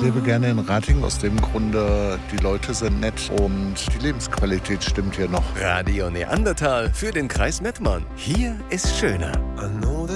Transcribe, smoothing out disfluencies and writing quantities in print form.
lebe gerne in Ratingen aus dem Grunde, die Leute sind nett und die Lebensqualität stimmt hier noch. Radio Neandertal für den Kreis Mettmann. Hier ist schöner.